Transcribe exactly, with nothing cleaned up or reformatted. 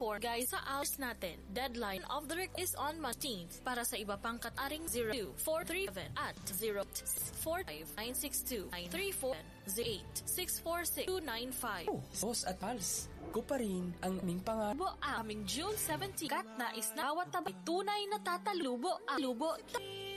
for guys sa hours natin. Deadline of the request is on March fifteenth. Para sa iba pang kataring zero two four three seven at zero four five nine six two nine three four zero eight six four six two nine five. Oh, Boss at Pals, ko pa rin ang aming pangarap. Aming June seventeenth. Kat nais na bawat tabay tunay na tatalubo ang lubo.